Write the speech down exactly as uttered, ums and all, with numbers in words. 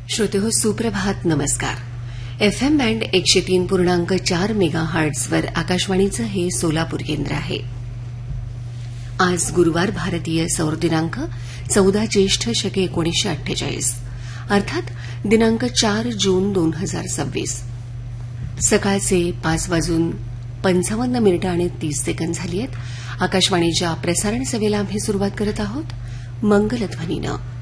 श्रोतेहो सुप्रभात नमस्कार. F M band एकशे तीन पूर्णांक चार मेगा हर्ट्झवर आकाशवाणीचं हे सोलापूर केंद्र आहे. आज गुरुवार भारतीय सौर दिनांक चौदा ज्येष्ठ शके एकोणीसशे अठ्ठेचाळीस अर्थात दिनांक चार जून दोन हजार सव्वीस. सकाळचे पाच वाजून पंचावन्न मिनिटं आणि तीस सेकंद झाली आहेत. आकाशवाणीच्या प्रसारण सेवेला आम्ही सुरुवात करत आहोत मंगलध्वनीनं.